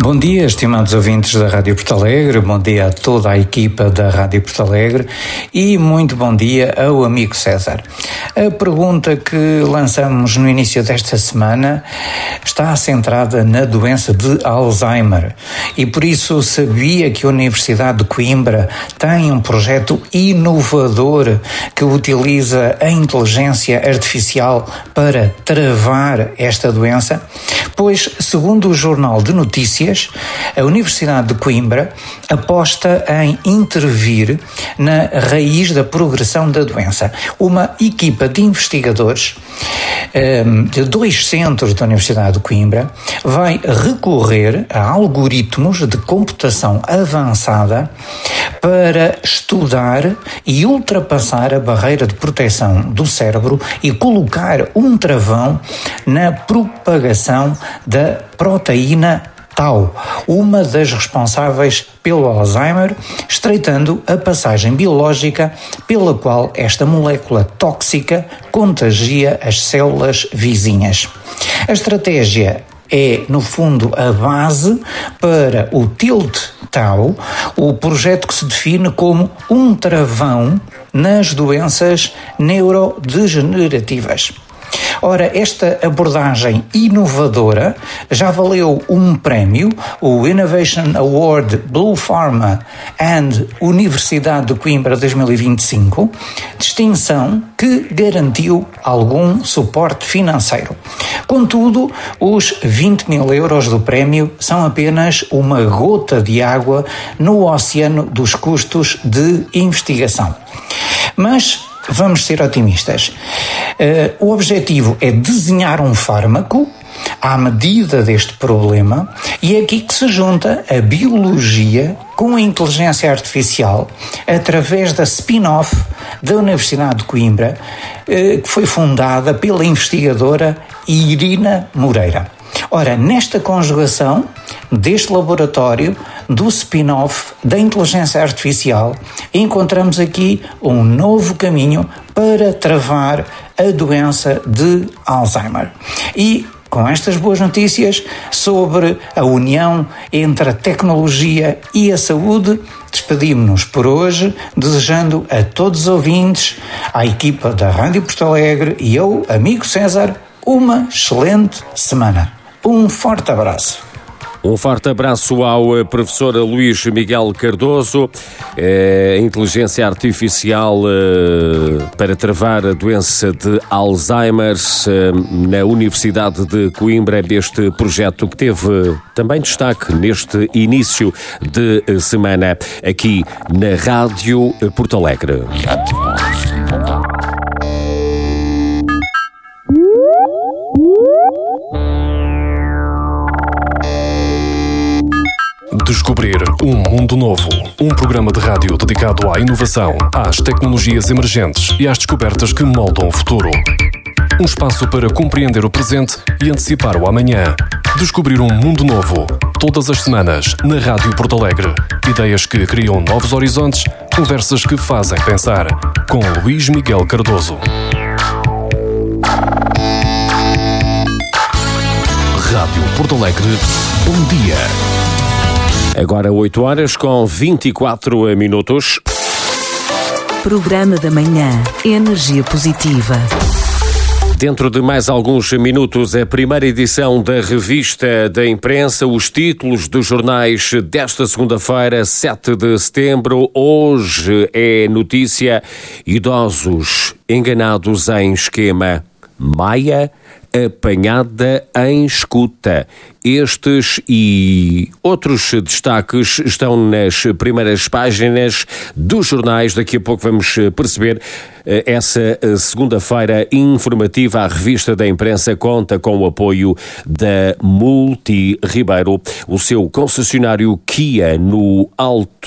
Bom dia, estimados ouvintes da Rádio Porto Alegre, bom dia a toda a equipa da Rádio Porto Alegre e muito bom dia ao amigo César. A pergunta que lançamos no início desta semana está centrada na doença de Alzheimer e por isso sabia que a Universidade de Coimbra tem um projeto inovador que utiliza a inteligência artificial para travar esta doença? Pois, segundo o Jornal de Notícias, a Universidade de Coimbra aposta em intervir na raiz da progressão da doença. Uma equipa de investigadores de 2 centros da Universidade de Coimbra vai recorrer a algoritmos de computação avançada para estudar e ultrapassar a barreira de proteção do cérebro e colocar um travão na propagação da proteína Tau, uma das responsáveis pelo Alzheimer, estreitando a passagem biológica pela qual esta molécula tóxica contagia as células vizinhas. A estratégia é, no fundo, a base para o Tilt-Tau, o projeto que se define como um travão nas doenças neurodegenerativas. Ora, esta abordagem inovadora já valeu um prémio, o Innovation Award Blue Pharma and Universidade de Coimbra 2025, distinção que garantiu algum suporte financeiro. Contudo, os 20 mil euros do prémio são apenas uma gota de água no oceano dos custos de investigação. Mas vamos ser otimistas. O objetivo é desenhar um fármaco à medida deste problema e é aqui que se junta a biologia com a inteligência artificial através da spin-off da Universidade de Coimbra, que foi fundada pela investigadora Irina Moreira. Ora, nesta conjugação deste laboratório, do spin-off da inteligência artificial, encontramos aqui um novo caminho para travar a doença de Alzheimer. E com estas boas notícias sobre a união entre a tecnologia e a saúde, despedimos-nos por hoje, desejando a todos os ouvintes, à equipa da Rádio Porto Alegre e ao amigo César, uma excelente semana. Um forte abraço. Um forte abraço ao professor Luís Miguel Cardoso. Inteligência artificial para travar a doença de Alzheimer na Universidade de Coimbra, deste projeto que teve também destaque neste início de semana aqui na Rádio Porto Alegre. Descobrir um mundo novo. Um programa de rádio dedicado à inovação, às tecnologias emergentes e às descobertas que moldam o futuro. Um espaço para compreender o presente e antecipar o amanhã. Descobrir um mundo novo. Todas as semanas, na Rádio Porto Alegre. Ideias que criam novos horizontes, conversas que fazem pensar. Com Luís Miguel Cardoso. Rádio Porto Alegre. Bom dia. Agora 8 horas com 24 minutos. Programa da manhã. Energia positiva. Dentro de mais alguns minutos, a primeira edição da Revista da Imprensa, os títulos dos jornais desta segunda-feira, 7 de setembro. Hoje é notícia: idosos enganados em esquema Maia, apanhada em escuta. Estes e outros destaques estão nas primeiras páginas dos jornais. Daqui a pouco vamos perceber. Essa segunda-feira informativa, a Revista da Imprensa conta com o apoio da Multi Ribeiro, o seu concessionário Kia no Alto